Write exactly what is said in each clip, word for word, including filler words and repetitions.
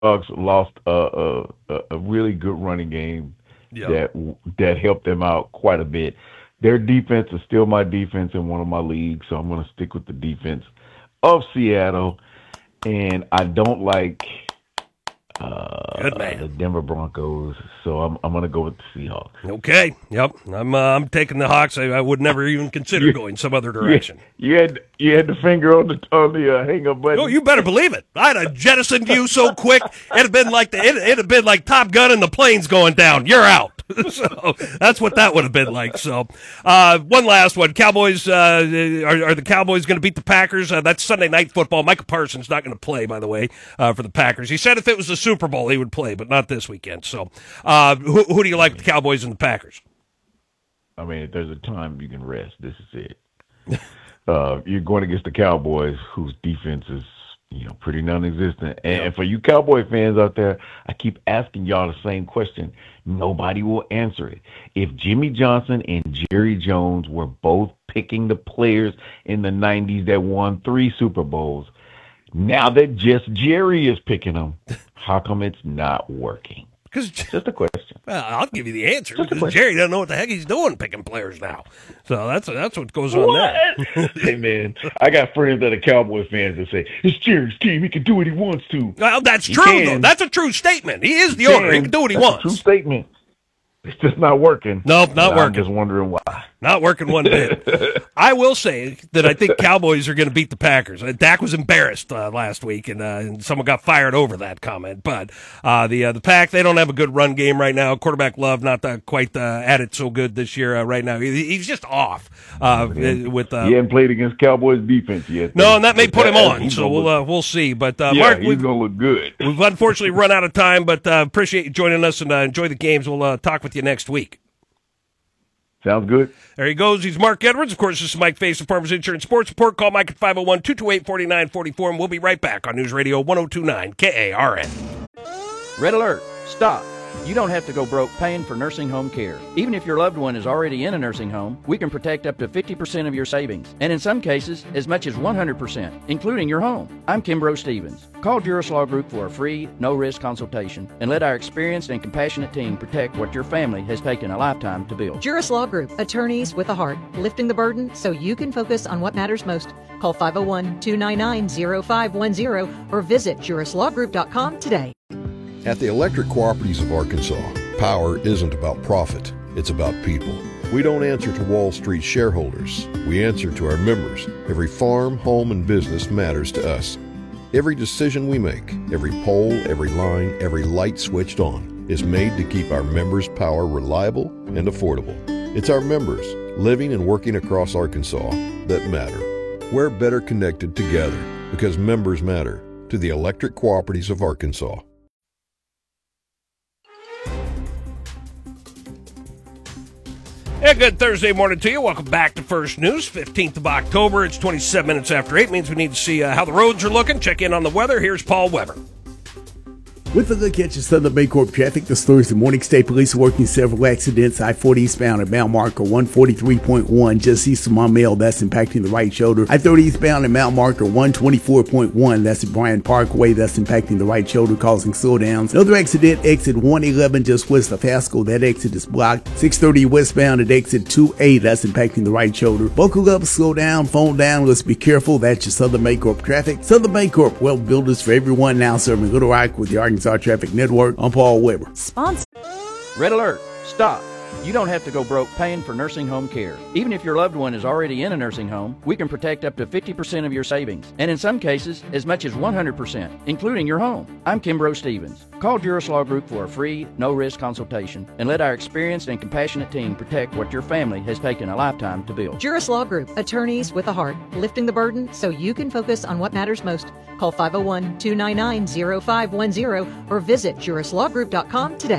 Seahawks lost a, a a really good running game Yeah. that that helped them out quite a bit. Their defense is still my defense in one of my leagues, so I'm going to stick with the defense of Seattle. And I don't like Good uh, the man. Denver Broncos, so I'm I'm going to go with the Seahawks. Okay. Yep. I'm uh, I'm taking the Hawks. I, I would never even consider You, going some other you, direction. you had you had the finger on the on the uh, hang up Oh, button. you better believe it. I'd have jettisoned you so quick. It'd have been like the it, it'd have been like Top Gun and the plane's going down. You're out. So that's what that would have been like. So, uh, one last one. Cowboys, uh, are, are the Cowboys going to beat the Packers? Uh, that's Sunday Night Football. Michael Parsons not going to play, by the way, uh, for the Packers. He said if it was the Super Bowl, he would play, but not this weekend. So, uh, who, who do you like, the Cowboys and the Packers? I mean, if there's a time you can rest, this is it. Uh, you're going against the Cowboys, whose defense is, you know, pretty non-existent. And, Yep. and for you Cowboy fans out there, I keep asking y'all the same question. Nobody will answer it. If Jimmy Johnson and Jerry Jones were both picking the players in the nineties that won three Super Bowls, now that just Jerry is picking them, how come it's not working? Because Just a question. well, I'll give you the answer. Just a Because question. Jerry doesn't know what the heck he's doing picking players now. So that's that's what goes on there. What? Hey, man, I got friends that are Cowboy fans that say, it's Jerry's team. He can do what he wants to. Well, that's He true, can. though. That's a true statement. He is the owner. He can do what he That's a wants. true statement. It's just not working. Nope, not And I'm working. just wondering why. Not working one bit. I will say that I think Cowboys are going to beat the Packers. Uh, Dak was embarrassed uh, last week, and, uh, and someone got fired over that comment. But uh, the uh, the Pack, they don't have a good run game right now. Quarterback Love not uh, quite uh, at it so good this year uh, right now. He, he's just off uh, with. Uh, He hadn't played against Cowboys defense yet. no, and that may put him That- on. he's So gonna we'll look- uh, we'll see. But uh, yeah, Mark, he's we've, going to look good. we've unfortunately run out of time. But uh, appreciate you joining us and uh, enjoy the games. We'll uh, talk with you next week. Sounds good. There he goes. He's Mark Edwards. Of course, this is Mike Face of Farmers Insurance Sports Report. Call Mike at five oh one, two two eight, four nine four four, and we'll be right back on News Radio one oh two point nine K A R N. Red alert! Stop! You don't have to go broke paying for nursing home care. Even if your loved one is already in a nursing home, we can protect up to fifty percent of your savings, and in some cases, as much as one hundred percent, including your home. I'm Kimbrough Stevens. Call Juris Law Group for a free, no-risk consultation, and let our experienced and compassionate team protect what your family has taken a lifetime to build. Juris Law Group, attorneys with a heart, lifting the burden so you can focus on what matters most. Call five oh one, two nine nine, oh five one oh or visit juris law group dot com today. At the Electric Cooperatives of Arkansas, power isn't about profit, it's about people. We don't answer to Wall Street shareholders. We answer to our members. Every farm, home, and business matters to us. Every decision we make, every pole, every line, every light switched on is made to keep our members' power reliable and affordable. It's our members, living and working across Arkansas, that matter. We're better connected together because members matter to the Electric Cooperatives of Arkansas. Yeah, good Thursday morning to you. Welcome back to First News, fifteenth of October. It's twenty-seven minutes after eight. Means we need to see uh, how the roads are looking. Check in on the weather. Here's Paul Weber. With a look at your Southern Baycorp traffic, the stories the Morning State Police are working several accidents. I forty eastbound at Mount Marker one forty-three point one, just east of Maumelle, that's impacting the right shoulder. I thirty eastbound at Mount Marker one twenty-four point one, that's at Bryant Parkway, that's impacting the right shoulder, causing slowdowns. Another accident, exit one eleven just west of Haskell, that exit is blocked. six thirty westbound at exit two A, that's impacting the right shoulder. Buckle up, slow down, phone down, let's be careful. That's your Southern Baycorp traffic. Southern Baycorp, well builders for everyone, now serving Little Rock with the Arkansas Traffic Network. I'm Paul Weber. Sponsor. Red alert! Stop! You don't have to go broke paying for nursing home care. Even if your loved one is already in a nursing home, we can protect up to fifty percent of your savings, and in some cases, as much as one hundred percent, including your home. I'm Kimbrough Stevens. Call Juris Law Group for a free, no-risk consultation, and let our experienced and compassionate team protect what your family has taken a lifetime to build. Juris Law Group, attorneys with a heart, lifting the burden so you can focus on what matters most. Call five oh one, two nine nine, oh five one oh or visit juris law group dot com today.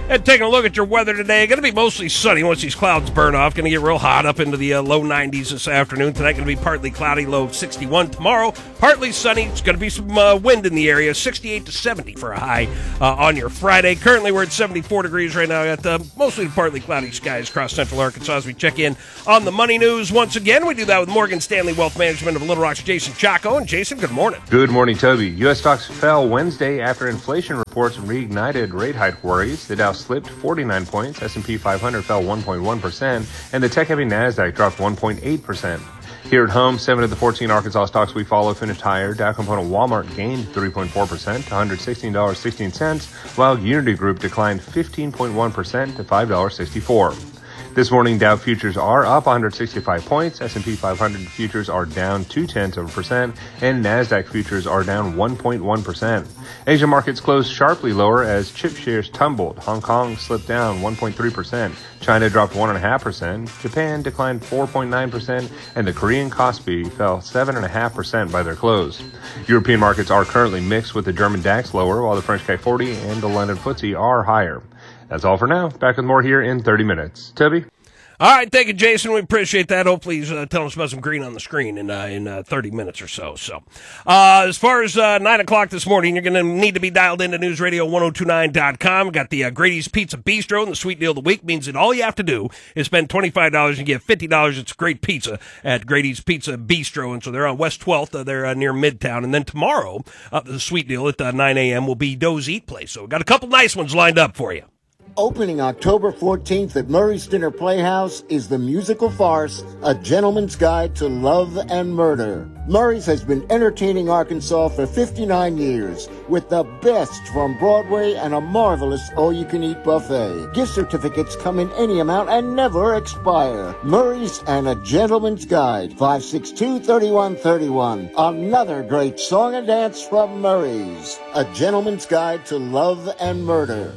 And taking a look at your weather today, going to be mostly sunny once these clouds burn off. Going to get real hot up into the uh, low nineties this afternoon. Tonight going to be partly cloudy, low sixty-one. Tomorrow, partly sunny. It's going to be some uh, wind in the area, sixty-eight to seventy for a high uh, on your Friday. Currently, we're at seventy-four degrees right now. Got uh, mostly partly cloudy skies across central Arkansas as we check in on the money news once again. We do that with Morgan Stanley Wealth Management of Little Rock's Jason Chaco. And Jason, good morning. Good morning, Toby. U S stocks fell Wednesday after inflation reports reignited rate hike worries. The Dow slipped forty-nine points, S and P five hundred fell one point one percent, and the tech-heavy NASDAQ dropped one point eight percent. Here at home, seven of the fourteen Arkansas stocks we follow finished higher. Dow component Walmart gained three point four percent to one hundred sixteen dollars and sixteen cents, while Unity Group declined fifteen point one percent to five dollars and sixty-four cents. This morning, Dow futures are up one hundred sixty-five points, S and P five hundred futures are down two tenths of a percent, and NASDAQ futures are down one point one percent. Asian markets closed sharply lower as chip shares tumbled. Hong Kong slipped down one point three percent. China dropped one point five percent. Japan declined four point nine percent, and the Korean Kospi fell seven point five percent by their close. European markets are currently mixed, with the German DAX lower, while the French CAC forty and the London F T S E are higher. That's all for now. Back with more here in thirty minutes. Toby? All right, thank you, Jason. We appreciate that. Hopefully he's uh, telling us about some green on the screen in uh, in uh, thirty minutes or so. So, uh, as far as uh, nine o'clock this morning, you're going to need to be dialed into News Radio ten twenty-nine dot com. Got the uh, Grady's Pizza Bistro, and the sweet deal of the week means that all you have to do is spend twenty-five dollars and get fifty dollars. It's great pizza at Grady's Pizza Bistro, and so they're on West twelfth. Uh, they're uh, near Midtown. And then tomorrow, uh, the sweet deal at uh, nine a.m. will be Doe's Eat Place. So we've got a couple nice ones lined up for you. Opening October fourteenth at Murray's Dinner Playhouse is the musical farce, A Gentleman's Guide to Love and Murder. Murray's has been entertaining Arkansas for fifty-nine years with the best from Broadway and a marvelous all-you-can-eat buffet. Gift certificates come in any amount and never expire. Murray's and A Gentleman's Guide, five six two, three one three one. Another great song and dance from Murray's. A Gentleman's Guide to Love and Murder.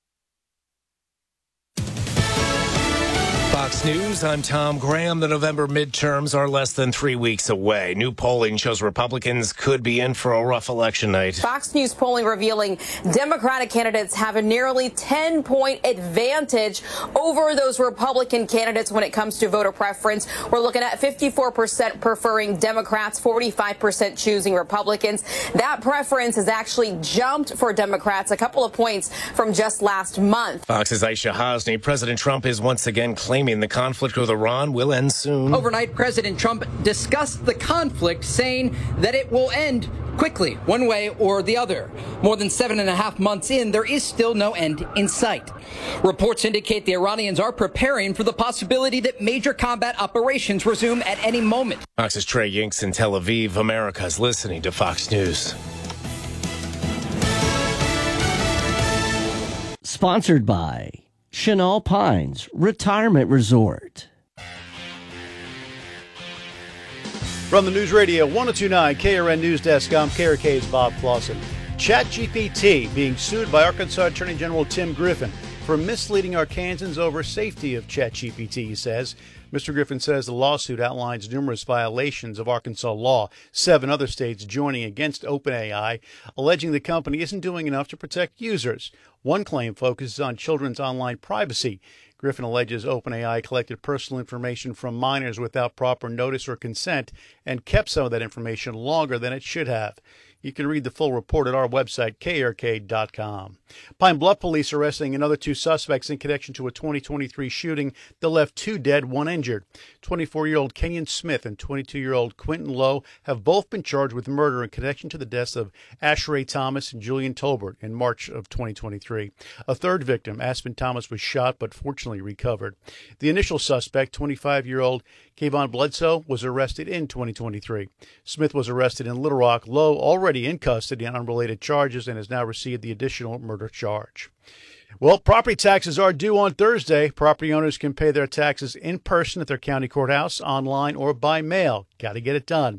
Fox News, I'm Tom Graham. The November midterms are less than three weeks away. New polling shows Republicans could be in for a rough election night. Fox News polling revealing Democratic candidates have a nearly ten-point advantage over those Republican candidates when it comes to voter preference. We're looking at fifty-four percent preferring Democrats, forty-five percent choosing Republicans. That preference has actually jumped for Democrats a couple of points from just last month. Fox's Aisha Hosni. President Trump is once again claiming the conflict with Iran will end soon. Overnight, President Trump discussed the conflict, saying that it will end quickly, one way or the other. More than seven and a half months in, there is still no end in sight. Reports indicate the Iranians are preparing for the possibility that major combat operations resume at any moment. Fox's Trey Yinks in Tel Aviv. America's listening to Fox News. Sponsored by Chenal Pines Retirement Resort. From the News Radio ten twenty-nine K R N News Desk, I'm K R K's Bob Clausen. ChatGPT being sued by Arkansas Attorney General Tim Griffin for misleading Arkansans over safety of ChatGPT, he says. Mister Griffin says the lawsuit outlines numerous violations of Arkansas law, seven other states joining against OpenAI, alleging the company isn't doing enough to protect users. One claim focuses on children's online privacy. Griffin alleges OpenAI collected personal information from minors without proper notice or consent and kept some of that information longer than it should have. You can read the full report at our website, K R K dot com. Pine Bluff police arresting another two suspects in connection to a twenty twenty-three shooting that left two dead, one injured. twenty-four-year-old Kenyon Smith and twenty-two-year-old Quentin Lowe have both been charged with murder in connection to the deaths of Asheray Thomas and Julian Tolbert in March of twenty twenty-three. A third victim, Aspen Thomas, was shot but fortunately recovered. The initial suspect, twenty-five-year-old Kayvon Bledsoe, was arrested in twenty twenty-three. Smith was arrested in Little Rock. Lowe already in custody on unrelated charges and has now received the additional murder charge. Well, property taxes are due on Thursday. Property owners can pay their taxes in person at their county courthouse, online, or by mail. Got to get it done.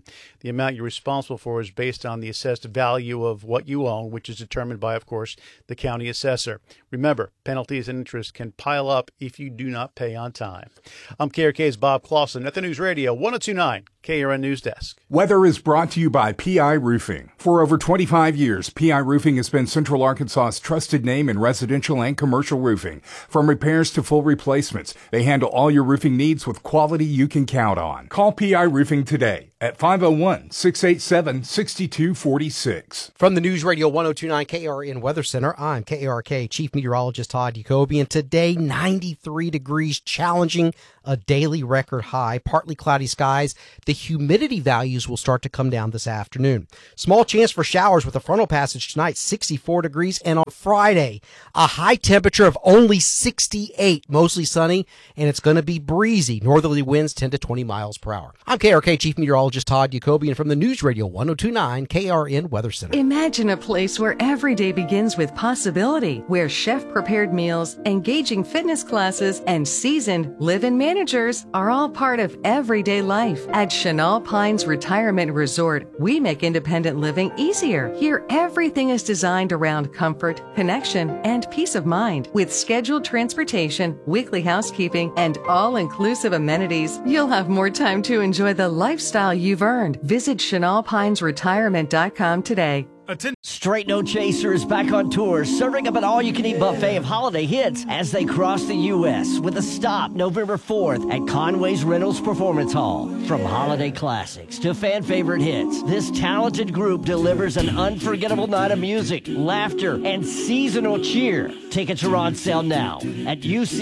The amount you're responsible for is based on the assessed value of what you own, which is determined by, of course, the county assessor. Remember, penalties and interest can pile up if you do not pay on time. I'm K R K's Bob Clausen at the News Radio one oh two point nine K R N News Desk. Weather is brought to you by P I Roofing. For over twenty-five years, P I Roofing has been Central Arkansas's trusted name in residential and commercial roofing. From repairs to full replacements, they handle all your roofing needs with quality you can count on. Call P I Roofing today at five oh one, six eight seven, six two four six. From the News Radio one oh two point nine K R N Weather Center, I'm K R K Chief Meteorologist Todd Jacoby, and today ninety-three degrees, challenging a daily record high, partly cloudy skies. The humidity values will start to come down this afternoon. Small chance for showers with a frontal passage tonight, sixty-four degrees, and on Friday, a high temperature of only sixty-eight, mostly sunny, and it's going to be breezy. Northerly winds ten to twenty miles per hour. I'm K R K Chief Meteorologist Todd Jacoby, and from the News Radio one oh two point nine K R N Weather Center. Imagine a place where every day begins with possibility, where chef-prepared meals, engaging fitness classes, and seasoned live-in managers are all part of everyday life. At Chenal Pines Retirement Resort, we make independent living easier. Here, everything is designed around comfort, connection, and peace of mind. With scheduled transportation, weekly housekeeping, and all-inclusive amenities, you'll have more time to enjoy the lifestyle you've earned. Visit Chenal Pines Retirement dot com today. Straight No Chaser is back on tour, serving up an all-you-can-eat buffet of holiday hits as they cross the U S with a stop November fourth at Conway's Reynolds Performance Hall. From holiday classics to fan-favorite hits, this talented group delivers an unforgettable night of music, laughter, and seasonal cheer. Tickets are on sale now at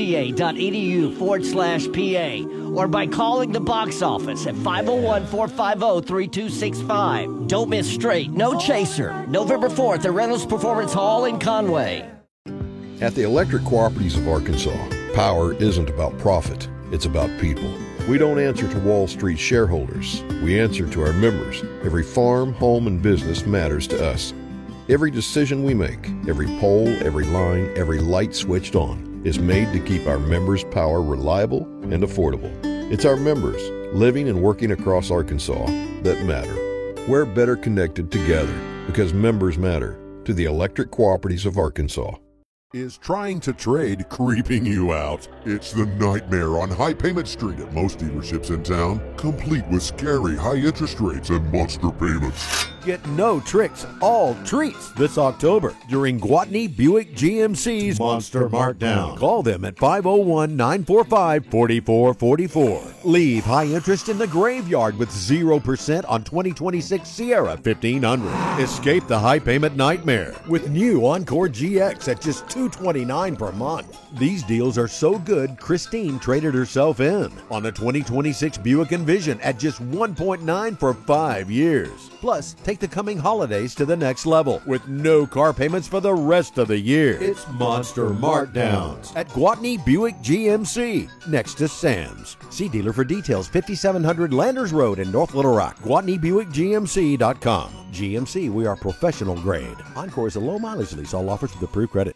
uca.edu forward slash PA or by calling the box office at five oh one, four five oh, three two six five. Don't miss Straight No Chaser, November fourth at Reynolds Performance Hall in Conway. At the Electric Cooperatives of Arkansas, power isn't about profit, it's about people. We don't answer to Wall Street shareholders. We answer to our members. Every farm, home, and business matters to us. Every decision we make, every pole, every line, every light switched on is made to keep our members' power reliable and affordable. It's our members, living and working across Arkansas, that matter. We're better connected together because members matter to the Electric Cooperatives of Arkansas. Is trying to trade creeping you out? It's the nightmare on High Payment Street at most dealerships in town, complete with scary high interest rates and monster payments. Get no tricks, all treats this October during Gwatney Buick G M C's Monster Markdown. Call them at five oh one, nine four five, four four four four. Leave high interest in the graveyard with zero percent on twenty twenty-six Sierra fifteen hundred. Escape the high payment nightmare with new Encore G X at just two hundred twenty-nine dollars per month. These deals are so good, Christine traded herself in on a twenty twenty-six Buick Envision at just one point nine for five years. Plus, take the coming holidays to the next level with no car payments for the rest of the year. It's Monster Markdowns at Gwatney Buick G M C next to Sam's. See dealer for details, fifty-seven hundred Landers Road in North Little Rock. Gwatney Buick G M C dot com. G M C, we are professional grade. Encore is a low mileage lease. All offers with approved credit.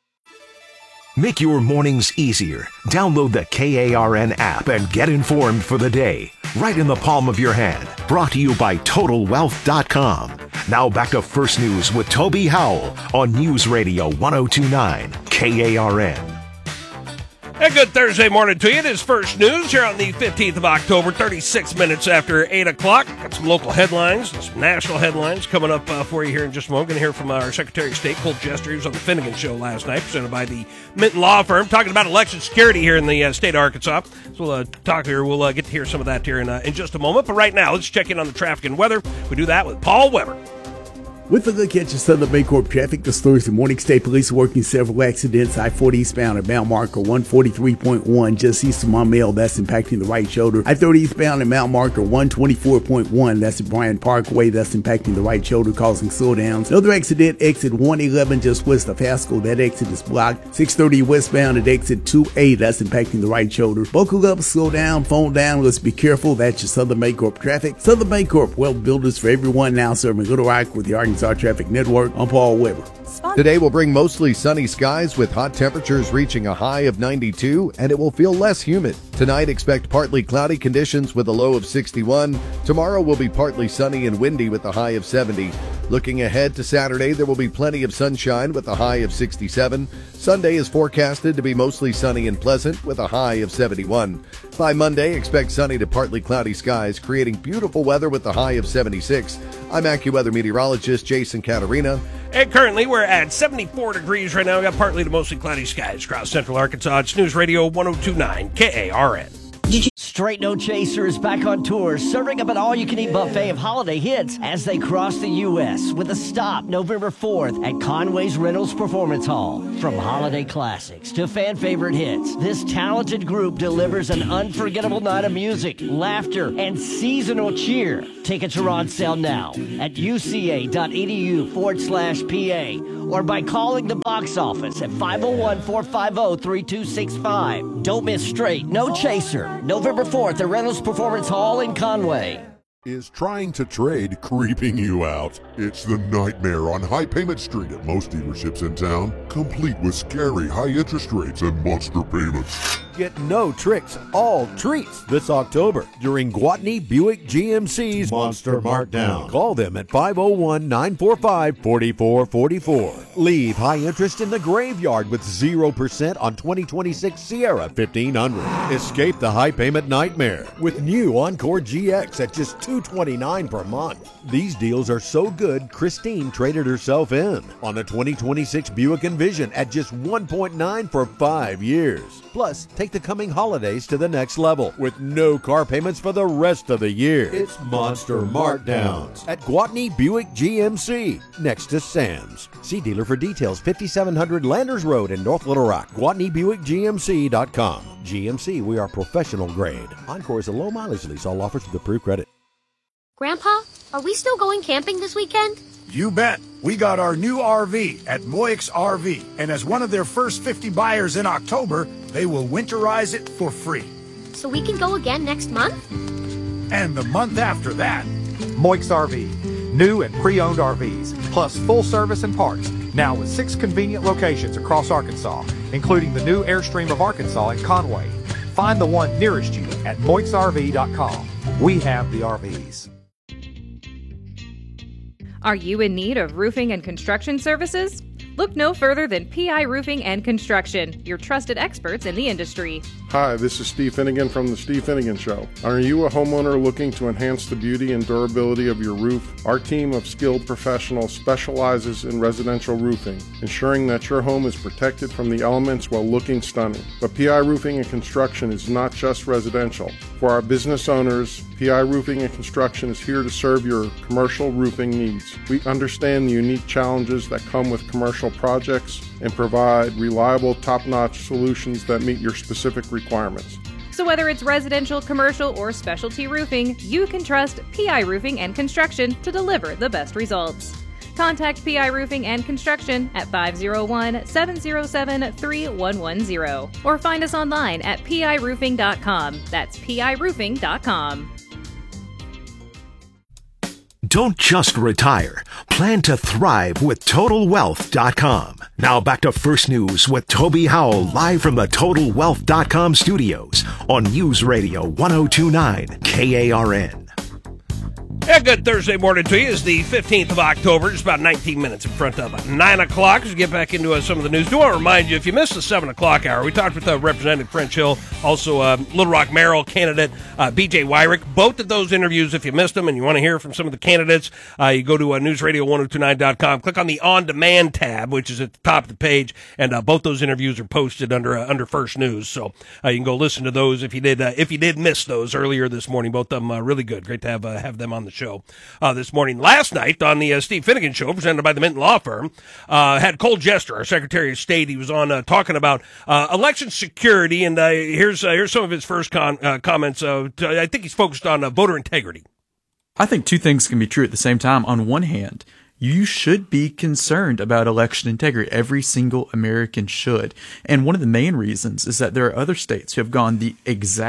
Make your mornings easier. Download the K A R N app and get informed for the day. Right in the palm of your hand. Brought to you by Total Wealth dot com. Now back to First News with Toby Howell on News Radio one oh two point nine K A R N. A good Thursday morning to you. It is First News here on the fifteenth of October, thirty-six minutes after eight o'clock. Got some local headlines and some national headlines coming up uh, for you here in just a moment. Going to hear from our Secretary of State, Colt Jester. He was on the Finnegan Show last night, presented by the Minton Law Firm, talking about election security here in the uh, state of Arkansas. So we'll uh, talk here. We'll uh, get to hear some of that here in, uh, in just a moment. But right now, let's check in on the traffic and weather. We do that with Paul Weber. With a look at your Southern Baycorp traffic, this Thursday morning, State Police are working several accidents. I forty eastbound at mile marker one forty-three point one, just east of Maumelle, that's impacting the right shoulder. I thirty eastbound at mile marker one twenty-four point one, that's at Bryan Parkway, that's impacting the right shoulder, causing slowdowns. Another accident, exit one eleven, just west of Haskell, that exit is blocked. six thirty westbound at exit two A, that's impacting the right shoulder. Buckle up, slow down, phone down, let's be careful. That's your Southern Baycorp traffic. Southern Baycorp, well builders for everyone, now serving Little Rock with the Arkansas Arkansas Traffic Network. I'm Paul Weber. Today will bring mostly sunny skies with hot temperatures reaching a high of ninety-two, and it will feel less humid. Tonight, expect partly cloudy conditions with a low of sixty-one. Tomorrow will be partly sunny and windy with a high of seventy. Looking ahead to Saturday, there will be plenty of sunshine with a high of sixty-seven. Sunday is forecasted to be mostly sunny and pleasant with a high of seventy-one. By Monday, expect sunny to partly cloudy skies, creating beautiful weather with a high of seventy-six. I'm AccuWeather meteorologist Jason Caterina. And currently, we're at seventy-four degrees right now. We've got partly to mostly cloudy skies across central Arkansas. It's News Radio one oh two point nine K A R N. Straight No Chaser is back on tour, serving up an all-you-can-eat buffet of holiday hits as they cross the U S with a stop November fourth at Conway's Reynolds Performance Hall. From holiday classics to fan-favorite hits, this talented group delivers an unforgettable night of music, laughter, and seasonal cheer. Tickets are on sale now at uca.edu forward slash PA or by calling the box office at five oh one, four five oh, three two six five. Don't miss Straight No Chaser, November fourth at Reynolds Performance Hall in Conway. Is trying to trade creeping you out? It's the nightmare on High Payment Street at most dealerships in town, complete with scary high interest rates and monster payments. Get no tricks, all treats this October during Gwatney Buick G M C's Monster Markdown. Call them at five oh one, nine four five, four four four four. Leave high interest in the graveyard with zero percent on twenty twenty-six Sierra fifteen hundred. Escape the high payment nightmare with new Encore G X at just two hundred twenty-nine dollars per month. These deals are so good, Christine traded herself in on a twenty twenty-six Buick Envision at just one point nine for five years. Plus, take the coming holidays to the next level with no car payments for the rest of the year. It's Monster Markdowns at Gwatney Buick G M C next to Sam's. See dealer for details. fifty-seven hundred Landers Road in North Little Rock. Gwatney Buick G M C dot com. G M C, we are professional grade. Encore is a low mileage lease. All offers with approved credit. Grandpa, are we still going camping this weekend? You bet. We got our new R V at Moix R V, and as one of their first fifty buyers in October, they will winterize it for free. So we can go again next month? And the month after that. Moix R V. New and pre-owned R Vs, plus full service and parts. Now with six convenient locations across Arkansas, including the new Airstream of Arkansas in Conway. Find the one nearest you at moix R V dot com. We have the R Vs. Are you in need of roofing and construction services? Look no further than P I Roofing and Construction, your trusted experts in the industry. Hi, this is Steve Finnegan from The Steve Finnegan Show. Are you a homeowner looking to enhance the beauty and durability of your roof? Our team of skilled professionals specializes in residential roofing, ensuring that your home is protected from the elements while looking stunning. But P I Roofing and Construction is not just residential. For our business owners, P I Roofing and Construction is here to serve your commercial roofing needs. We understand the unique challenges that come with commercial projects and provide reliable, top-notch solutions that meet your specific requirements. So whether it's residential, commercial, or specialty roofing, you can trust P I Roofing and Construction to deliver the best results. Contact P I Roofing and Construction at five oh one, seven oh seven, three one one zero or find us online at P I roofing dot com. That's P I roofing dot com. Don't just retire. Plan to thrive with Total Wealth dot com. Now back to First News with Toby Howell, live from the Total Wealth dot com studios on News Radio one oh two point nine K A R N. Yeah, good Thursday morning to you. It's the fifteenth of October. Just about nineteen minutes in front of nine o'clock as we get back into uh, some of the news. Do want to remind you, if you missed the seven o'clock hour, we talked with uh, Representative French Hill, also uh, Little Rock mayoral candidate uh, B J Wyrick. Both of those interviews, if you missed them and you want to hear from some of the candidates, uh, you go to uh, news radio one oh two nine dot com, click on the On Demand tab, which is at the top of the page, and uh, both those interviews are posted under uh, under First News. So uh, you can go listen to those if you did uh, if you did miss those earlier this morning. Both of them uh, really good. Great to have uh, have them on the show. Uh, this morning. Last night on the uh, Steve Finnegan Show, presented by the Minton Law Firm, uh, had Cole Jester, our Secretary of State. He was on uh, talking about uh, election security, and uh, here's uh, here's some of his first con- uh, comments. Uh, to, I think he's focused on uh, voter integrity. I think two things can be true at the same time. On one hand, you should be concerned about election integrity. Every single American should. And one of the main reasons is that there are other states who have gone the exact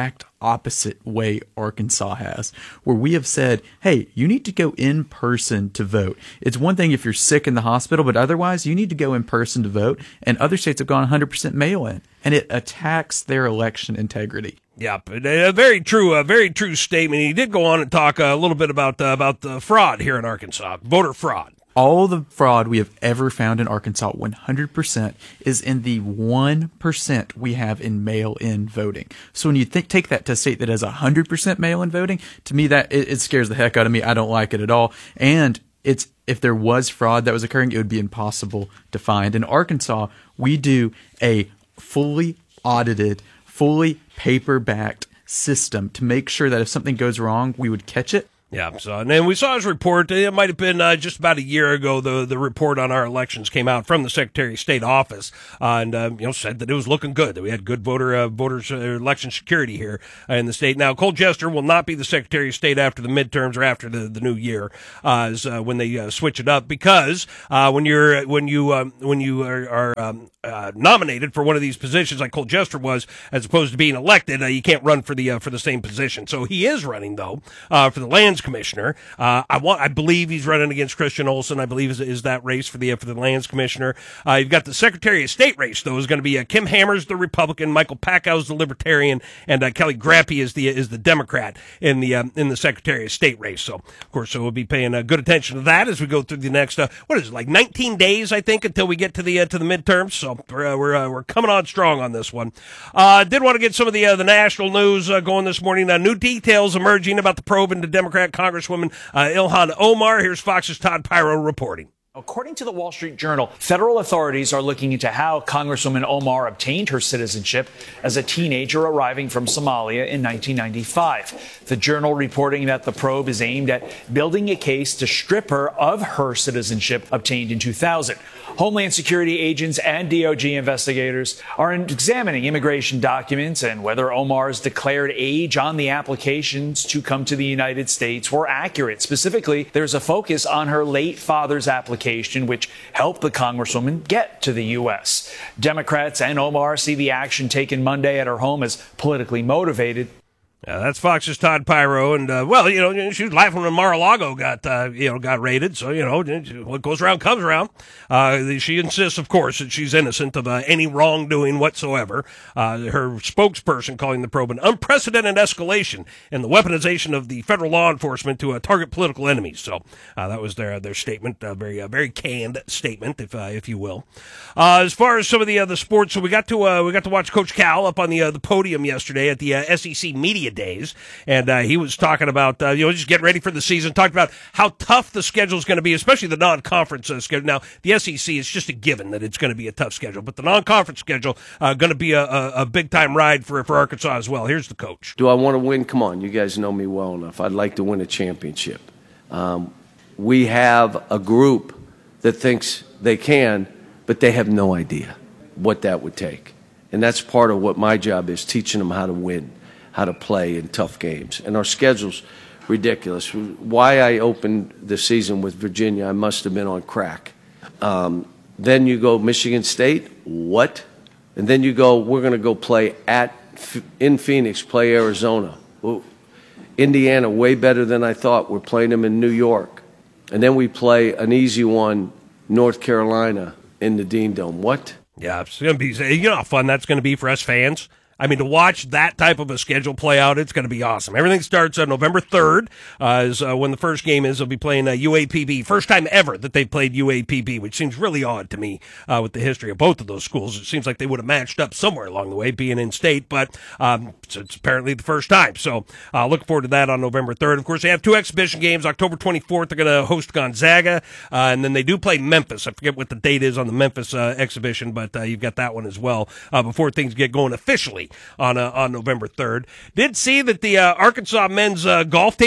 opposite way Arkansas has, where we have said, hey, you need to go in person to vote. It's one thing if you're sick in the hospital, but otherwise you need to go in person to vote. And other states have gone one hundred percent mail-in, and it attacks their election integrity. Yeah, a very true, a very true statement. He did go on and talk a little bit about uh, about the fraud here in Arkansas, voter fraud. All the fraud we have ever found in Arkansas, one hundred percent, is in the one percent we have in mail-in voting. So when you think, take that to a state that has one hundred percent mail-in voting, to me that it, it scares the heck out of me. I don't like it at all. And it's if there was fraud that was occurring, it would be impossible to find. In Arkansas, we do a fully audited, fully paper-backed system to make sure that if something goes wrong, we would catch it. Yeah, so and then we saw his report. It might have been uh, just about a year ago. The the report on our elections came out from the Secretary of State office, uh, and uh, you know said that it was looking good. That we had good voter uh, voters uh, election security here uh, in the state. Now, Cole Jester will not be the Secretary of State after the midterms or after the, the new year, uh, is, uh, when they uh, switch it up. Because uh, when you're when you um, when you are, are um, uh, nominated for one of these positions, like Cole Jester was, as opposed to being elected, uh, you can't run for the uh, for the same position. So he is running though uh, for the lands commissioner. Uh, I want, I believe he's running against Christian Olson. I believe is, is that race for the uh, for the lands commissioner. Uh, you've got the Secretary of State race though is going to be uh, Kim Hammers, the Republican, Michael Packow's the Libertarian, and uh, Kelly Grappy is the is the Democrat in the um, in the Secretary of State race. So of course, so we'll be paying uh, good attention to that as we go through the next uh, what is it, like nineteen days I think until we get to the uh, to the midterms. So we're uh, we're uh, we're coming on strong on this one. Uh, did want to get some of the uh, the national news uh, going this morning. Uh, new details emerging about the probe into Democrat Congresswoman uh, Ilhan Omar. Here's Fox's Todd Pyro reporting. According to the Wall Street Journal, federal authorities are looking into how Congresswoman Omar obtained her citizenship as a teenager arriving from Somalia in nineteen ninety-five. The Journal reporting that the probe is aimed at building a case to strip her of her citizenship obtained in two thousand. Homeland Security agents and D O J investigators are examining immigration documents and whether Omar's declared age on the applications to come to the United States were accurate. Specifically, there's a focus on her late father's application, which helped the Congresswoman get to the U S. Democrats and Omar see the action taken Monday at her home as politically motivated. Yeah, that's Fox's Todd Pyro, and uh, well, you know, she was laughing when Mar-a-Lago got, uh, you know, got raided. So you know, what goes around comes around. Uh, she insists, of course, that she's innocent of uh, any wrongdoing whatsoever. Uh, her spokesperson calling the probe an unprecedented escalation in the weaponization of the federal law enforcement to uh, target political enemies. So uh, that was their their statement, a very uh, very canned statement, if uh, if you will. Uh, as far as some of the other sports, so we got to uh, we got to watch Coach Cal up on the uh, the podium yesterday at the uh, S E C Media Days, and uh, he was talking about uh, you know just getting ready for the season. Talked about how tough the schedule is going to be, especially the non-conference uh, schedule. Now the S E C is just a given that it's going to be a tough schedule, but the non-conference schedule uh, going to be a, a, a big time ride for for Arkansas as well. Here's the coach. Do I want to win? Come on, you guys know me well enough. I'd like to win a championship. Um, we have a group that thinks they can, but they have no idea what that would take, and that's part of what my job is: teaching them how to win, how to play in tough games. And our schedule's ridiculous. Why I opened the season with Virginia, I must have been on crack. Um, then you go Michigan State, what? And then you go, we're going to go play at in Phoenix, play Arizona. Well, Indiana, way better than I thought. We're playing them in New York. And then we play an easy one, North Carolina, in the Dean Dome. What? Yeah, it's going to be, you know how fun that's going to be for us fans? I mean, to watch that type of a schedule play out, it's going to be awesome. Everything starts on November third, uh, is uh, when the first game is. They'll be playing uh, U A P B. First time ever that they've played U A P B, which seems really odd to me uh, with the history of both of those schools. It seems like they would have matched up somewhere along the way, being in state, but um, it's, it's apparently the first time. So uh, looking forward to that on November third. Of course, they have two exhibition games. October twenty-fourth, they're going to host Gonzaga, uh, and then they do play Memphis. I forget what the date is on the Memphis uh, exhibition, but uh, you've got that one as well uh, before things get going officially on uh, on November third. Did see that the uh, Arkansas men's uh, golf team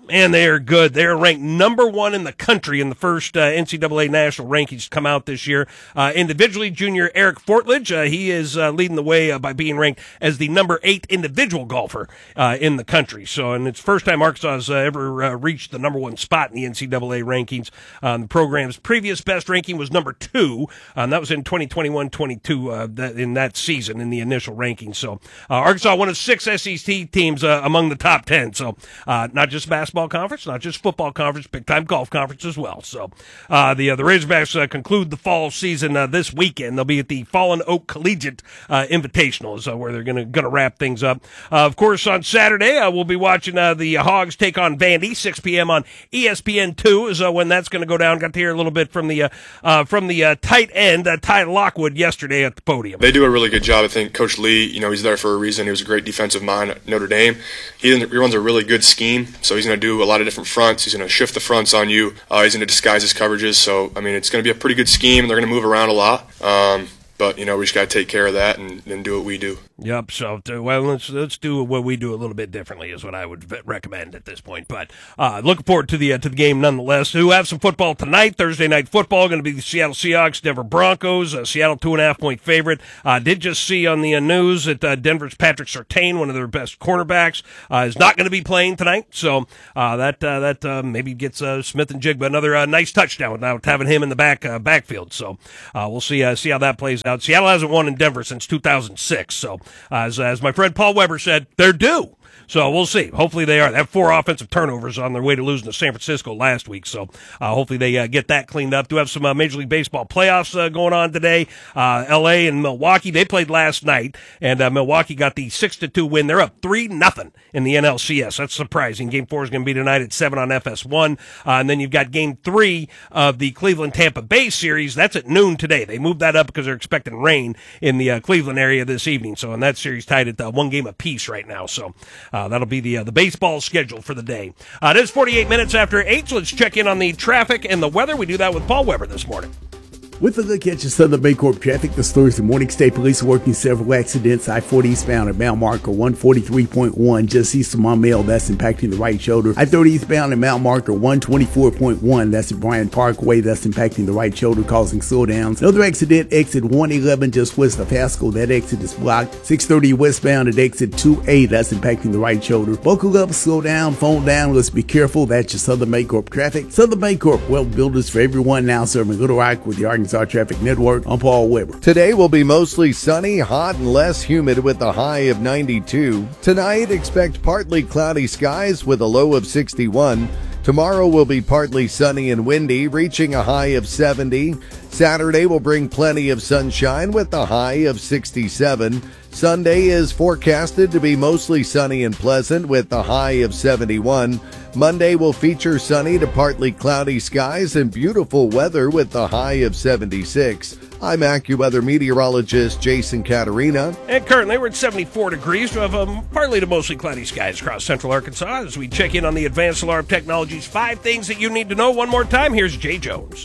Man, they are good. They are ranked number one in the country in the first uh, N C double A national rankings to come out this year. Uh, individually, junior Eric Fortledge, uh, he is uh, leading the way uh, by being ranked as the number eight individual golfer uh, in the country. So, and it's the first time Arkansas has uh, ever uh, reached the number one spot in the N C double A rankings. Um, the program's previous best ranking was number two, uh, and that was in twenty twenty-one twenty-two uh, that, in that season in the initial rankings. So, uh, Arkansas, one of six S E C teams uh, among the top ten. So, uh, not just basketball conference, not just football conference, big time golf conference as well. So uh, the uh, the Razorbacks uh, conclude the fall season uh, this weekend. They'll be at the Fallen Oak Collegiate uh, Invitationals, uh, where they're going to going to wrap things up. Uh, of course, on Saturday uh, we'll be watching uh, the Hogs take on Vandy, six p.m. on E S P N two is uh, when that's going to go down. Got to hear a little bit from the uh, uh, from the uh, tight end uh, Ty Lockwood yesterday at the podium. They do a really good job. I think Coach Lee, you know, he's there for a reason. He was a great defensive mind at Notre Dame. He, he runs a really good scheme, so he's going to do a lot of different fronts. He's going to shift the fronts on you. Uh, he's going to disguise his coverages. So, I mean, it's going to be a pretty good scheme. They're going to move around a lot. Um, but, you know, we just got to take care of that and, and do what we do. Yep. So, well, let's let's do what we do a little bit differently is what I would recommend at this point. But uh, looking forward to the uh, to the game nonetheless. Who have some football tonight? Thursday night football going to be the Seattle Seahawks, Denver Broncos. Uh, Seattle two and a half point favorite. Uh, did just see on the uh, news that uh, Denver's Patrick Surtain, one of their best cornerbacks, uh, is not going to be playing tonight. So uh, that uh, that uh, maybe gets uh, Smith and Jigba another uh, nice touchdown without having him in the back uh, backfield. So uh, we'll see uh, see how that plays out. Seattle hasn't won in Denver since two thousand six. So uh, as as my friend Paul Weber said, they're due. So we'll see. Hopefully they are. They have four offensive turnovers on their way to losing to San Francisco last week. So uh, hopefully they uh, get that cleaned up. Do have some uh, Major League Baseball playoffs uh, going on today. Uh, L A and Milwaukee, they played last night, and uh, Milwaukee got the six to two win. They're up three nothing in the N L C S. That's surprising. Game four is going to be tonight at seven on F S one. Uh, and then you've got game three of the Cleveland-Tampa Bay series. That's at noon today. They moved that up because they're expecting rain in the uh, Cleveland area this evening. So in that series tied at uh, one game apiece right now. So uh, that'll be the uh, the baseball schedule for the day. Uh, it is forty-eight minutes after eight, so let's check in on the traffic and the weather. We do that with Paul Weber this morning. With a look at your Southern Baycorp traffic, the stories the Morning State Police are working several accidents. I forty eastbound at mile marker one forty-three point one, just east of Monmel, that's impacting the right shoulder. I thirty eastbound at mile marker one twenty-four point one, that's at Bryant Parkway, that's impacting the right shoulder, causing slowdowns. Another accident, exit one eleven just west of Haskell, that exit is blocked. six thirty westbound at exit two A, that's impacting the right shoulder. Buckle up, slow down, phone down, let's be careful. That's your Southern Baycorp traffic. Southern Baycorp, well builders for everyone, now serving Little Rock with the Arkansas Traffic Network. I'm Paul Weber. Today will be mostly sunny, hot, and less humid with a high of ninety-two. Tonight, expect partly cloudy skies with a low of sixty-one. Tomorrow will be partly sunny and windy, reaching a high of seventy. Saturday will bring plenty of sunshine with a high of sixty-seven. Sunday is forecasted to be mostly sunny and pleasant with a high of seventy-one. Monday will feature sunny to partly cloudy skies and beautiful weather with a high of seventy-six. I'm AccuWeather meteorologist Jason Caterina. And currently we're at seventy-four degrees. We have um, partly to mostly cloudy skies across central Arkansas as we check in on the Advanced Alarm Technologies five things that you need to know. One more time, here's Jay Jones.